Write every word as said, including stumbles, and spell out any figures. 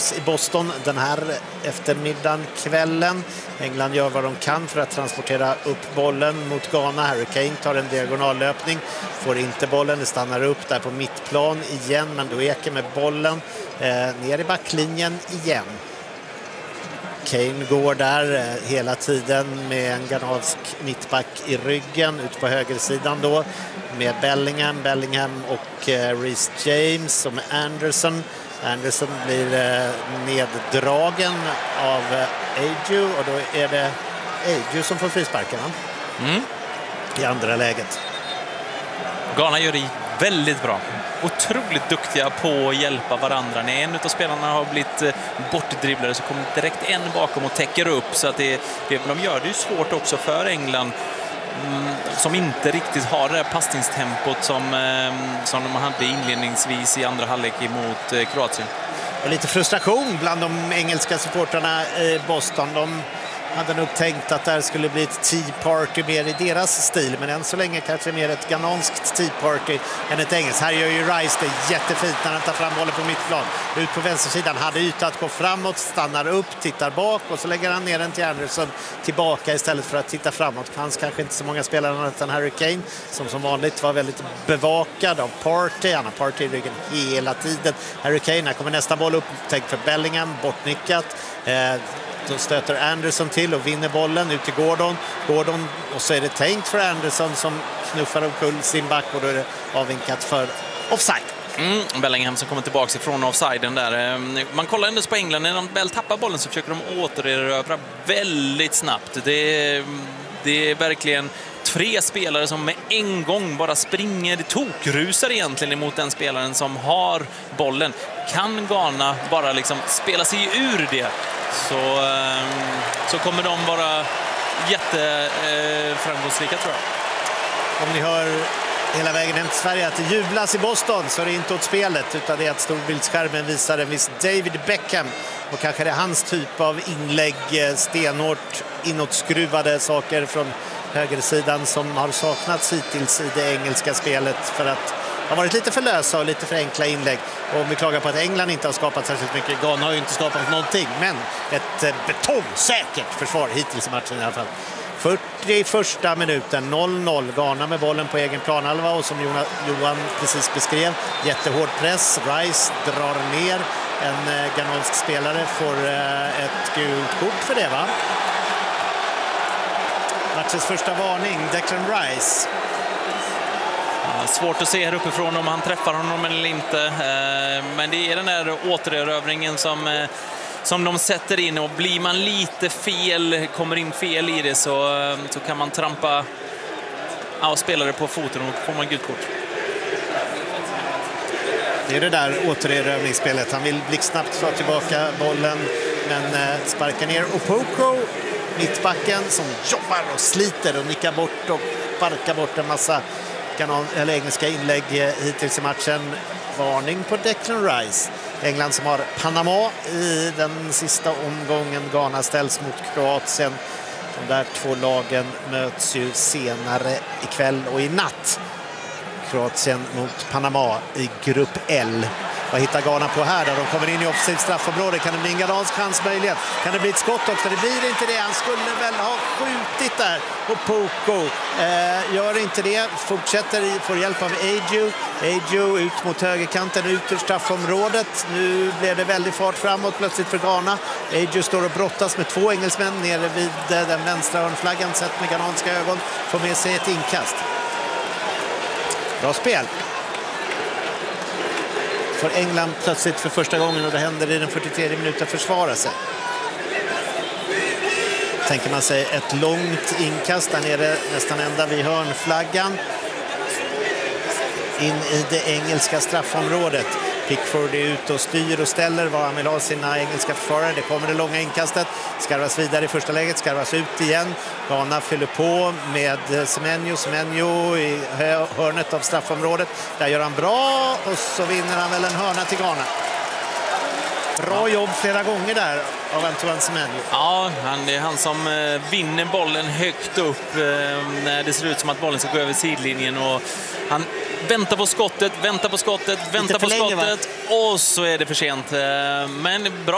plats i Boston den här eftermiddagen, kvällen. England gör vad de kan för att transportera upp bollen mot Ghana. Harry Kane tar en diagonallöpning, får inte bollen, det stannar upp där på mittplan igen, men då eker med bollen eh, ner i backlinjen igen. Kane går där eh, hela tiden med en ghanansk mittback i ryggen ut på högersidan då med Bellingham, Bellingham och eh, Reece James och med Anderson. Anderson blir eh, neddragen av eh, Ayew och då är det Ayew som får frisparken mm. i andra läget. Ghana gör det väldigt bra. Otroligt duktiga på att hjälpa varandra. När en av spelarna har blivit bortdribblade så kommer direkt en bakom och täcker upp. Så att det, det de gör det ju svårt också för England mm, som inte riktigt har det här passningstempot som, eh, som de hade inledningsvis i andra halvlek emot eh, Kroatien. Och lite frustration bland de engelska supportrarna i Boston. De hade nog tänkt att det skulle bli ett tea party mer i deras stil, men än så länge kanske mer ett gananskt tea party än ett engelskt. Här gör ju Rice det jättefint när han tar fram bollen på mittplan. Ut på vänstersidan, hade yta att gå framåt, stannar upp, tittar bak och så lägger han ner den till Anderson tillbaka istället för att titta framåt. Det fanns kanske inte så många spelare utan Harry Kane som som vanligt var väldigt bevakad av Partey. Han har Partey i ryggen hela tiden. Harry Kane, här kommer nästa boll upp, tänkt för Bellingham, bortnickat. Eh, Då stöter Anderson till och vinner bollen ut till Gordon. Gordon och så är det tänkt för Anderson som knuffar omkull sin back och då är det avvinkat för offside. Mm, Bellingham som kommer tillbaka ifrån offsiden där. Man kollar ändå på England, när de väl tappar bollen så försöker de återerövra väldigt snabbt. Det är, det är verkligen tre spelare som med en gång bara springer, tokrusar egentligen emot den spelaren som har bollen. Kan Ghana bara liksom spela sig ur det så, så kommer de vara jätteframgångsrika tror jag. Om ni hör hela vägen hem till Sverige att det jublas i Boston så är det inte åt spelet utan det är att storbildsskärmen visar en viss David Beckham och kanske det är hans typ av inlägg, stenhårt inåtskruvade saker från högersidan som har saknats hittills i det engelska spelet för att det har varit lite för lösa och lite för enkla inlägg. Och om vi klagar på att England inte har skapat särskilt mycket, Ghana har ju inte skapat någonting, men ett betongsäkert försvar hittills i matchen i alla fall. fyrtioförsta minuten, noll noll. Ghana med bollen på egen planhalva och som Johan precis beskrev, jättehård press. Rice drar ner. En ghanansk spelare får ett gult kort för det, va? Matchens första varning, Declan Rice. Svårt att se här uppifrån om han träffar honom eller inte. Men det är den där återerövringen som, som de sätter in. Och blir man lite fel, kommer in fel i det så, så kan man trampa ja, spelare på foten och får man gult kort. Det är det där återerövringsspelet. Han vill blixtsnabbt ta tillbaka bollen men sparkar ner Opoko, mittbacken, som jobbar och sliter och nickar bort och sparkar bort en massa kanon, eller engelska inlägg hittills i matchen. Varning på Declan Rice. England som har Panama i den sista omgången. Ghana ställs mot Kroatien. De där två lagen möts ju senare ikväll och i natt. Kroatien mot Panama i grupp L. Vad hittar Ghana på här? Där de kommer in i offensiv straffområde. Kan det bli en ghanansk chansmöjlighet? Kan det bli ett skott också? Det blir inte det. Han skulle väl ha skjutit där. Och Poko eh, gör inte det. Fortsätter, får hjälp av Ayew. Ayew ut mot högerkanten, ut ur straffområdet. Nu blev det väldigt fart framåt plötsligt för Ghana. Ayew står och brottas med två engelsmän nere vid den vänstra hörnflaggan. Sett med ghananska ögon. Får med sig ett inkast. Bra spel. För England plötsligt för första gången och det händer i den fyrtiotredje minuten försvara sig. Tänker man sig ett långt inkast där nere nästan ända vid hörnflaggan. In i det engelska straffområdet. Pickford är ute och styr och ställer vad han vill ha sina engelska försvarare. Det kommer det långa inkastet. Skarvas vidare i första läget. Skarvas ut igen. Ghana fyller på med Semenyo. Semenyo i hörnet av straffområdet. Där gör han bra och så vinner han väl en hörna till Ghana. Bra jobb flera gånger där av Antoine Semenyo. Ja, han, det är han som eh, vinner bollen högt upp eh, när det ser ut som att bollen ska gå över sidlinjen. Och han väntar på skottet, väntar på skottet, väntar på skottet. Och så är det för sent. Eh, men bra.